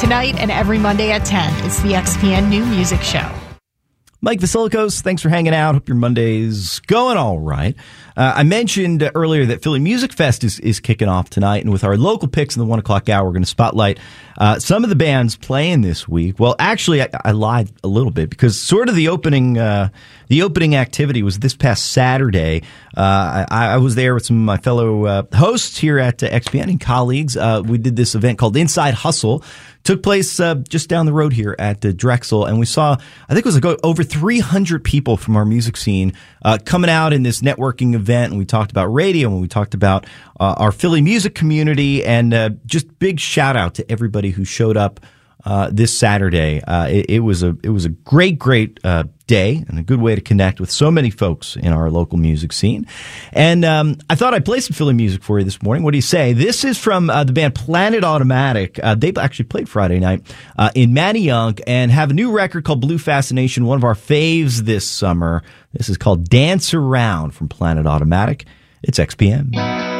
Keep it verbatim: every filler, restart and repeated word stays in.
Tonight and every Monday at ten, it's the X P N New Music Show. Mike Vasilikos, thanks for hanging out. Hope your Monday's going all right. Uh, I mentioned earlier that Philly Music Fest is, is kicking off tonight, and with our local picks in the one o'clock hour, we're going to spotlight uh, some of the bands playing this week. Well, actually, I, I lied a little bit because sort of the opening uh, the opening activity was this past Saturday. Uh, I, I was there with some of my fellow uh, hosts here at uh, X P N and colleagues. Uh, we did this event called Inside Hustle. Took place uh, just down the road here at uh, Drexel, and we saw, I think it was like over three hundred people from our music scene uh, coming out in this networking event, and we talked about radio, and we talked about uh, our Philly music community, and uh, just big shout out to everybody who showed up uh, this Saturday. Uh, it, it was a it was a great, great uh, day and a good way to connect with so many folks in our local music scene. And um, I thought I'd play some Philly music for you this morning. What do you say? This is from uh, the band Planet Automatic. Uh, they actually played Friday night uh, in Manayunk and have a new record called Blue Fascination, one of our faves this summer. This is called Dance Around from Planet Automatic. It's X P M.